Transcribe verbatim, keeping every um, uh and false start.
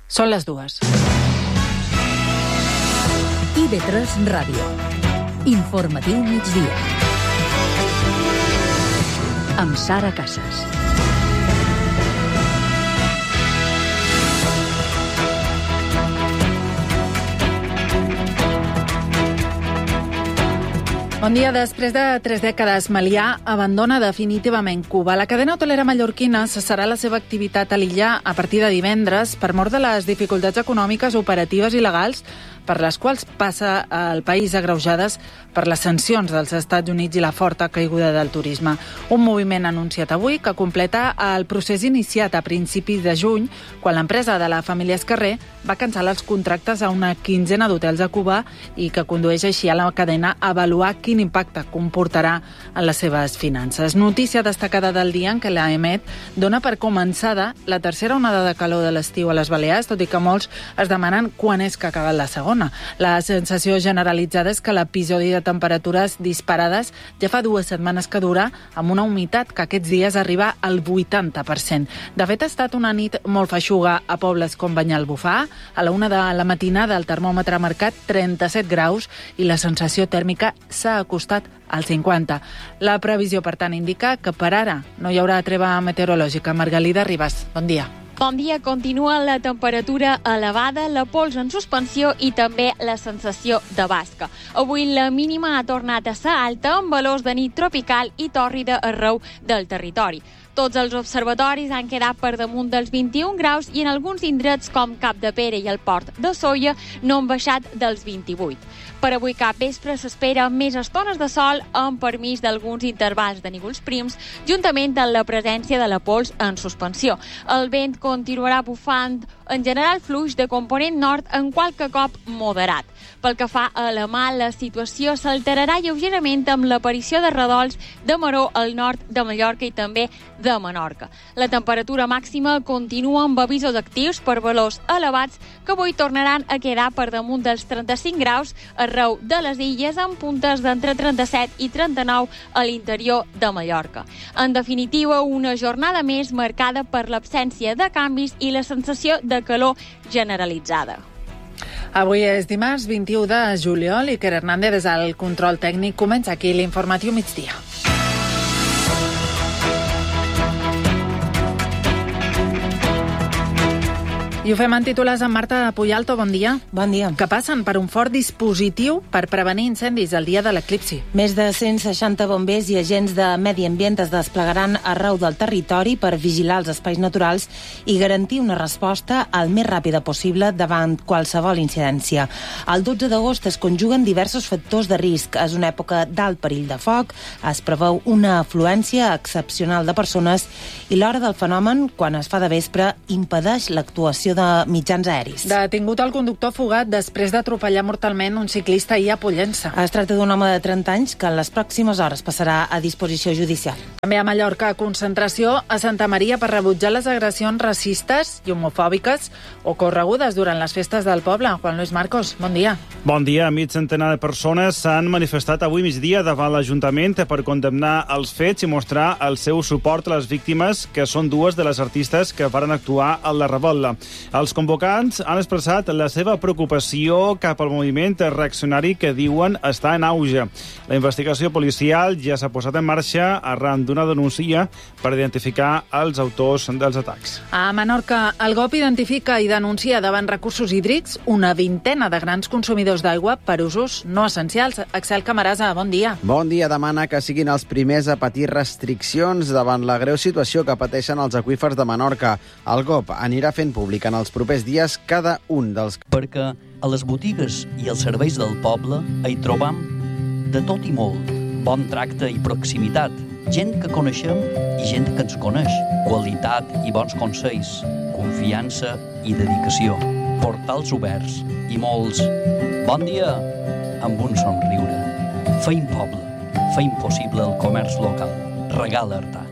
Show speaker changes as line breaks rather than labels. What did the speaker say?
Són les dues.
I ve tres Ràdio. Informatiu migdia. Amb Sara Casas.
Bon dia. Després de tres dècades, Melià abandona definitivament Cuba. La cadena hotelera mallorquina cessarà la seva activitat a l'illa a partir de divendres per mort de les dificultats econòmiques, operatives i legals per les quals passa el país, agreujades per les sancions dels Estats Units i la forta caiguda del turisme. Un moviment anunciat avui que completa el procés iniciat a principis de juny, quan l'empresa de la família Escarré va cancel·lar els contractes a una quinzena d'hotels a Cuba i que condueix així a la cadena a avaluar quin impacte comportarà en les seves finances. Notícia destacada del dia en què l'A E M E T dona per començada la tercera onada de calor de l'estiu a les Balears, tot i que molts es demanen quan és que ha acabat la segona. La sensació generalitzada és que l'episodi de temperatures disparades ja fa dues setmanes que dura, amb una humitat que aquests dies arriba al vuitanta per cent. De fet, ha estat una nit molt feixuga a pobles com Banyalbufar. A la una de la matinada el termòmetre ha marcat trenta-set graus i la sensació tèrmica s'ha acostat als cinquanta. La previsió, per tant, indica que per ara no hi haurà treva meteorològica. Margalida Ribas, bon dia.
Bon dia. Continua la temperatura elevada, la pols en suspensió i també la sensació de basca. Avui la mínima ha tornat a ser alta amb valors de nit tropical i tòrrida arreu del territori. Tots els observatoris han quedat per damunt dels vint-i-un graus i en alguns indrets com Capdepera i el Port de Sóller no han baixat dels vint-i-vuit. Per avui cap vespre s'espera més estones de sol amb permís d'alguns intervals de núvols prims, juntament amb la presència de la pols en suspensió. El vent continuarà bufant en general fluix de component nord, en qualque cop moderat. Pel que fa a la mà, la situació s'alterarà lleugerament amb l'aparició de redols de maror al nord de Mallorca i també de Menorca. La temperatura màxima continua amb avisos actius per valors elevats que avui tornaran a quedar per damunt dels trenta-cinc graus arreu de les illes, amb puntes d'entre trenta-set i trenta-nou a l'interior de Mallorca. En definitiva, una jornada més marcada per l'absència de canvis i la sensació de calor generalitzada.
Avui és dimarts vint-i-u de juliol i Iker Hernández des del control tècnic. Comença aquí l'informatiu migdia. I ho fem en titulars amb Marta Puyalto. Bon dia.
Bon dia.
Que passen per un fort dispositiu per prevenir incendis el dia de l'eclipsi.
Més de cent seixanta bombers i agents de medi ambient es desplegaran arreu del territori per vigilar els espais naturals i garantir una resposta el més ràpida possible davant qualsevol incidència. El dotze d'agost es conjuguen diversos factors de risc. És una època d'alt perill de foc, es preveu una afluència excepcional de persones i l'hora del fenomen, quan es fa de vespre, impedeix l'actuació de mitjans aeris.
Detingut el conductor fugat després d'atropellar mortalment un ciclista ahir a Pollença.
Es tracta d'un home de trenta anys que en les pròximes hores passarà a disposició judicial.
També a Mallorca, concentració a Santa Maria per rebutjar les agressions racistes i homofòbiques ocorregudes durant les festes del poble. Juan Luis Marcos, bon dia.
Bon dia. Mig centenar de persones s'han manifestat avui migdia davant l'Ajuntament per condemnar els fets i mostrar el seu suport a les víctimes, que són dues de les artistes que varen actuar a la revetlla. Els convocants han expressat la seva preocupació cap al moviment reaccionari que diuen està en auge. La investigació policial ja s'ha posat en marxa arran d'una denúncia per identificar els autors dels atacs.
A Menorca, el G O P identifica i denuncia davant recursos hídrics una vintena de grans consumidors d'aigua per usos no essencials. Axel Camarasa, bon dia.
Bon dia. Demana que siguin els primers a patir restriccions davant la greu situació que pateixen els aqüífers de Menorca. El G O P anirà fent públic en els propers dies cada un dels...
Perquè a les botigues i els serveis del poble hi trobam de tot i molt. Bon tracte i proximitat. Gent que coneixem i gent que ens coneix. Qualitat i bons consells. Confiança i dedicació. Portals oberts i molts bon dia amb un somriure. Feim poble. Feim possible el comerç local. Regala Artà.